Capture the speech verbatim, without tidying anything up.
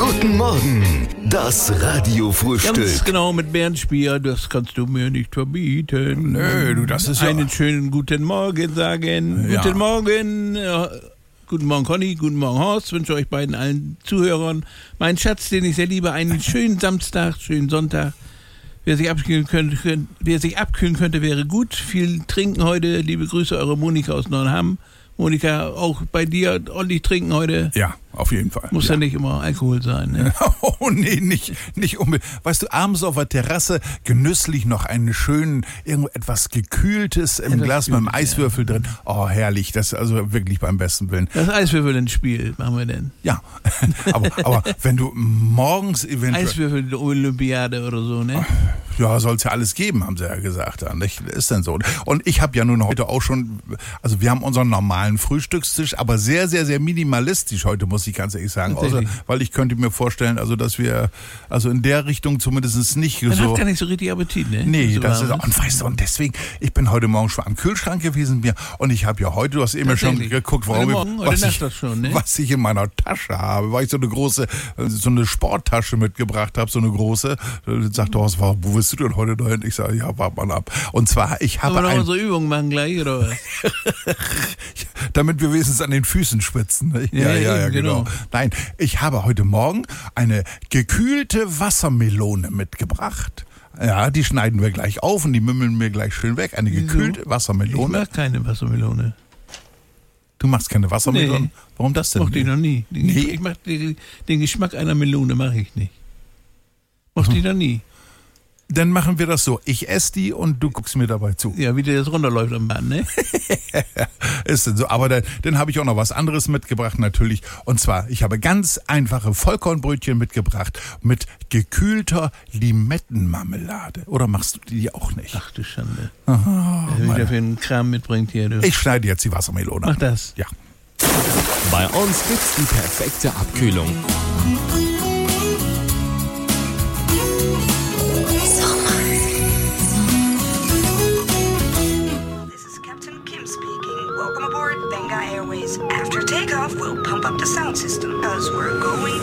Guten Morgen, das Radiofrühstück. Ganz genau, mit Bernd Spier, das kannst du mir nicht verbieten. Nö, du, das ist ja... Einen schönen guten Morgen sagen. Ja. Guten Morgen, äh, guten Morgen Conny, guten Morgen Horst. Wünsche euch beiden allen Zuhörern, mein Schatz, den ich sehr liebe, einen schönen Samstag, schönen Sonntag. Wer sich abkühlen könnte, wer sich abkühlen könnte, wäre gut. Viel trinken heute. Liebe Grüße, eure Monika aus Neuenhamm. Monika, auch bei dir ordentlich trinken heute. Ja, auf jeden Fall. Muss ja, ja nicht immer Alkohol sein. Ne? Oh nee, nicht, nicht unbedingt. Weißt du, abends auf der Terrasse genüsslich noch einen schönen, irgendwo etwas Gekühltes im Ja, Glas mit einem kühlt, Eiswürfel drin. Oh, herrlich. Das ist also wirklich beim besten Willen. Das Eiswürfel ins Spiel machen wir denn. Ja, aber, aber wenn du morgens eventuell... Eiswürfel-Olympiade oder so, ne? Ja, soll es ja alles geben, haben sie ja gesagt. Ja, nicht? Ist denn so. Und ich habe ja nun heute auch schon, also wir haben unseren normalen Frühstückstisch, aber sehr, sehr, sehr minimalistisch heute, muss ich ganz ehrlich sagen. Außer, weil ich könnte mir vorstellen, also dass wir, also in der Richtung zumindest nicht Man so... hat gar nicht so richtig Appetit, ne? Nee, so das ist, warm und weißt du, und deswegen, ich bin heute Morgen schon am Kühlschrank gewesen mir und ich habe ja heute, du hast eben schon Tatsächlich. geguckt, warum Heute ich, Morgen, heute was, Nacht ich, das schon, ne? was ich in meiner Tasche habe, weil ich so eine große, so eine Sporttasche mitgebracht habe, so eine große. Dann sagt er, was war, wo willst du denn heute noch hin? Ich sage, ja, wart mal ab. Und zwar, ich habe Wollen wir noch ein, unsere Übungen machen gleich, oder was? damit wir wenigstens an den Füßen schwitzen. Ne? Ja, ja, eben, genau. genau. Nein, ich habe heute Morgen eine gekühlte Wassermelone mitgebracht. Ja, die schneiden wir gleich auf und die mümmeln wir gleich schön weg. Eine gekühlte Ich Wassermelone. mag keine Wassermelone. Du machst keine Wassermelone? Nee. Warum das denn? Mochte ich noch nie. Den, Nee. Ich mach den, den Geschmack einer Melone mache ich nicht. Mochte ich noch nie. Dann machen wir das so. Ich esse die und du guckst mir dabei zu. Ja, wie der das runterläuft am Band, ne? Ist denn so. Aber dann, dann habe ich auch noch was anderes mitgebracht natürlich. Und zwar, ich habe ganz einfache Vollkornbrötchen mitgebracht mit gekühlter Limettenmarmelade. Oder machst du die auch nicht? Ach du Schande. Aha, Wer meine- wieder für einen Kram mitbringt hier, du. Ich schneide jetzt die Wassermelone. Mach das. Ja. Bei uns gibt's die perfekte Abkühlung. This is Captain Kim speaking. Welcome aboard Benga Airways. After takeoff, we'll pump up the sound system as we're going